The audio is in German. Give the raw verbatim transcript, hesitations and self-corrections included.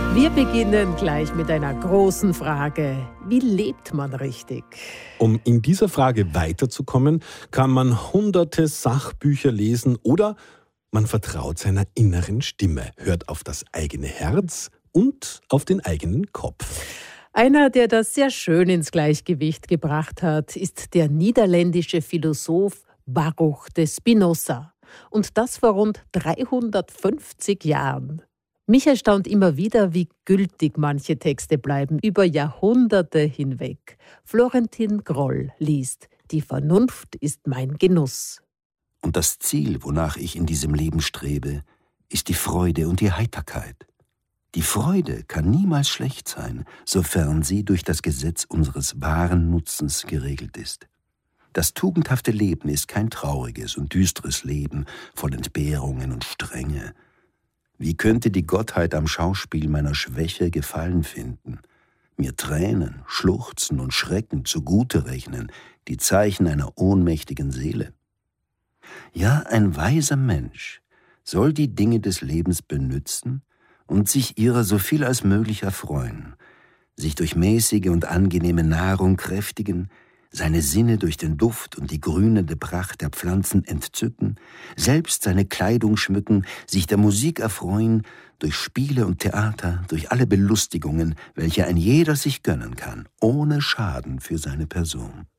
Wir beginnen gleich mit einer großen Frage. Wie lebt man richtig? Um in dieser Frage weiterzukommen, kann man hunderte Sachbücher lesen oder man vertraut seiner inneren Stimme, hört auf das eigene Herz und auf den eigenen Kopf. Einer, der das sehr schön ins Gleichgewicht gebracht hat, ist der niederländische Philosoph Baruch de Spinoza. Und das vor rund dreihundertfünfzig Jahren. Mich erstaunt immer wieder, wie gültig manche Texte bleiben, über Jahrhunderte hinweg. Florentin Groll liest: Die Vernunft ist mein Genuss. Und das Ziel, wonach ich in diesem Leben strebe, ist die Freude und die Heiterkeit. Die Freude kann niemals schlecht sein, sofern sie durch das Gesetz unseres wahren Nutzens geregelt ist. Das tugendhafte Leben ist kein trauriges und düsteres Leben voll Entbehrungen und Strenge. Wie könnte die Gottheit am Schauspiel meiner Schwäche Gefallen finden, mir Tränen, Schluchzen und Schrecken zugute rechnen, die Zeichen einer ohnmächtigen Seele? Ja, ein weiser Mensch soll die Dinge des Lebens benützen und sich ihrer so viel als möglich erfreuen, sich durch mäßige und angenehme Nahrung kräftigen, seine Sinne durch den Duft und die grünende Pracht der Pflanzen entzücken, selbst seine Kleidung schmücken, sich der Musik erfreuen, durch Spiele und Theater, durch alle Belustigungen, welche ein jeder sich gönnen kann, ohne Schaden für seine Person.